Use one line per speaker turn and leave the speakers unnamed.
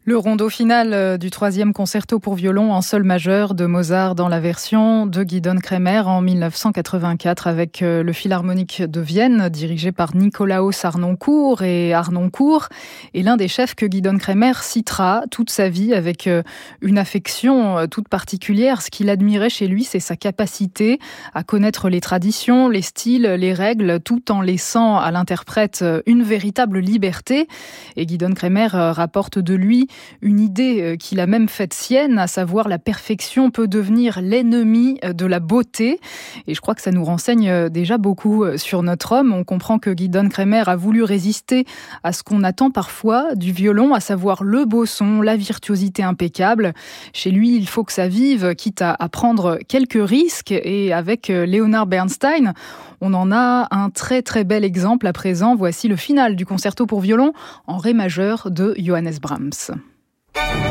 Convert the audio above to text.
Le rondo final du 3e concerto pour violon en sol majeur de Mozart dans la version de Gidon Kremer en 1984 avec le Philharmonique de Vienne dirigé par Nikolaos Harnoncourt et l'un des chefs que Gidon Kremer citera toute sa vie avec une affection toute particulière. Ce qu'il admirait chez lui, c'est sa capacité à connaître les traditions, les styles, les règles, tout en laissant à l'interprète une véritable liberté. Et Gidon Kremer rapporte de lui une idée qu'il a même faite sienne, à savoir la perfection peut devenir l'ennemi de la beauté. Et je crois que ça nous renseigne déjà beaucoup sur notre homme. On comprend que Gidon Kremer a voulu résister à ce qu'on attend parfois du violon, à savoir le beau son, la virtuosité impeccable. Chez lui, il faut que ça vive, quitte à prendre quelques risques. Et avec Leonard Bernstein, on en a un très très bel exemple à présent. Voici le final du concerto pour violon en ré majeur de Johannes Brahms.